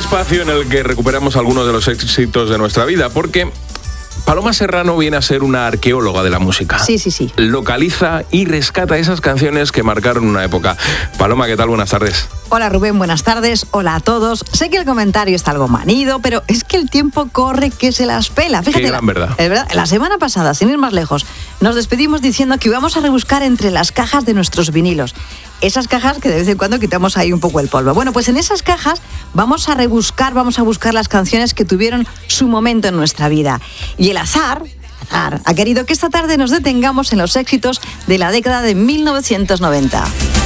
espacio en el que recuperamos algunos de los éxitos de nuestra vida, porque Paloma Serrano viene a ser una arqueóloga de la música. Sí. Localiza y rescata esas canciones que marcaron una época. Paloma, ¿qué tal? Buenas tardes. Hola Rubén, buenas tardes. Hola a todos. Sé que el comentario está algo manido, pero es que el tiempo corre que se las pela. Fíjate, Qué gran verdad. Es verdad. La semana pasada, sin ir más lejos, nos despedimos diciendo que íbamos a rebuscar entre las cajas de nuestros vinilos. Esas cajas que de vez en cuando quitamos ahí un poco el polvo. Bueno, pues en esas cajas vamos a buscar las canciones que tuvieron su momento en nuestra vida. Y el azar ha querido que esta tarde nos detengamos en los éxitos de la década de 1990.